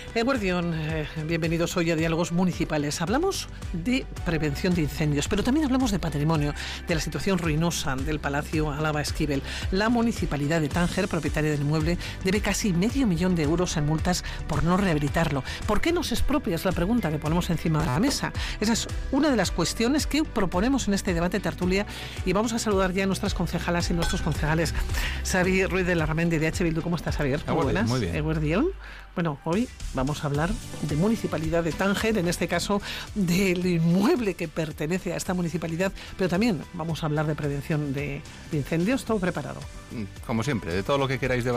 Eguerdión, bienvenidos hoy a Diálogos Municipales. Hablamos de prevención de incendios, pero también hablamos de patrimonio, de la situación ruinosa del Palacio Álava Esquivel. La Municipalidad de Tánger, propietaria del inmueble, debe casi $500.000 de euros en multas por no rehabilitarlo. ¿Por qué nos expropia? Es la pregunta que ponemos encima de la mesa. Esa es una de las cuestiones que proponemos en este debate tertulia, y vamos a saludar ya a nuestras concejalas y nuestros concejales. Xavi Ruiz de Larramendi, de H. Bildu. ¿Cómo estás, Xavier? Muy buenas. Muy bien. Eguerdión. Bueno, hoy vamos a hablar de Municipalidad de Tánger, en este caso del inmueble que pertenece a esta municipalidad, pero también vamos a hablar de prevención de incendios. ¿Todo preparado? Como siempre, de todo lo que queráis debatir.